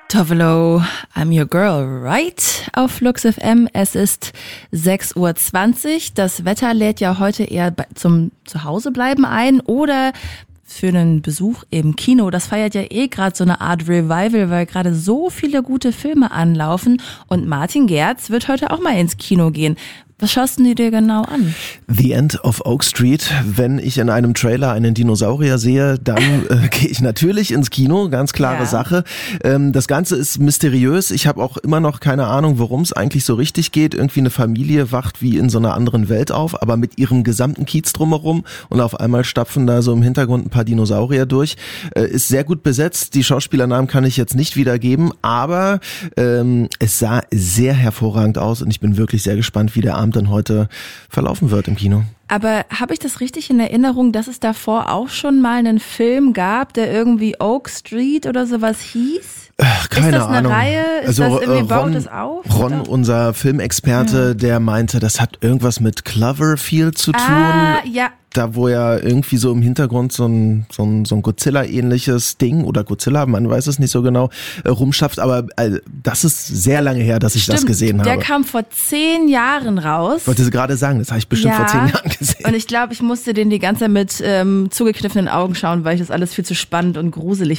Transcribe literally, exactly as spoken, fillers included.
Tovolo, I'm your girl, right? Auf Flux F M. Es ist sechs Uhr zwanzig. Das Wetter lädt ja heute eher zum Zuhausebleiben ein oder für einen Besuch im Kino. Das feiert ja eh gerade so eine Art Revival, weil gerade so viele gute Filme anlaufen. Und Martin Gerz wird heute auch mal ins Kino gehen. Was schaust du dir genau an? The End of Oak Street. Wenn ich in einem Trailer einen Dinosaurier sehe, dann äh, gehe ich natürlich ins Kino, ganz klare ja. Sache. Ähm, das Ganze ist mysteriös. Ich habe auch immer noch keine Ahnung, worum es eigentlich so richtig geht. Irgendwie eine Familie wacht wie in so einer anderen Welt auf, aber mit ihrem gesamten Kiez drumherum und auf einmal stapfen da so im Hintergrund ein paar Dinosaurier durch. Äh, ist sehr gut besetzt. Die Schauspielernamen kann ich jetzt nicht wiedergeben, aber ähm, es sah sehr hervorragend aus und ich bin wirklich sehr gespannt, wie der Abend dann heute verlaufen wird im Kino. Aber habe ich das richtig in Erinnerung, dass es davor auch schon mal einen Film gab, der irgendwie Oak Street oder sowas hieß? Ach, keine ist das eine Ahnung. Reihe? Ist also, das irgendwie, Ron, baut das auf? Ron, oder? Unser Filmexperte, ja. der meinte, das hat irgendwas mit Cloverfield zu tun. Ah, ja. Da, wo ja irgendwie so im Hintergrund so ein, so ein, so ein Godzilla-ähnliches Ding oder Godzilla, man weiß es nicht so genau, äh, rumschafft. Aber äh, das ist sehr lange her, dass ich Stimmt, das gesehen habe. Der kam vor zehn Jahren raus. Ich wollte es gerade sagen, das habe ich bestimmt ja. vor zehn Jahren gesehen. Und ich glaube, ich musste den die ganze Zeit mit ähm, zugekniffenen Augen schauen, weil ich das alles viel zu spannend und gruselig